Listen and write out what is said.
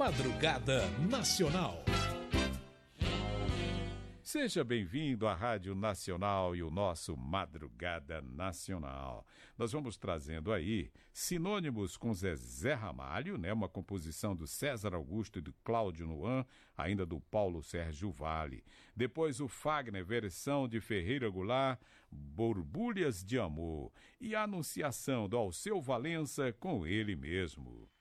Madrugada Nacional. Seja bem-vindo à Rádio Nacional e o nosso Madrugada Nacional. Nós vamos trazendo aí sinônimos com Zezé Ramalho, né? Uma composição do César Augusto e do Cláudio Noan, ainda do Paulo Sérgio Vale. Depois o Fagner, versão de Ferreira Goulart, Borbulhas de Amor. E a Anunciação do Alceu Valença com ele mesmo.